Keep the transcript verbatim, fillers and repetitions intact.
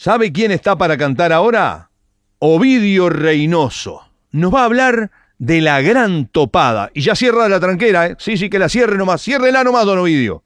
¿Sabe quién está para cantar ahora? Ovidio Reynoso. Nos va a hablar de la gran topada. Y ya cierra la tranquera, ¿eh? Sí, sí, que la cierre nomás. Ciérrela nomás, don Ovidio.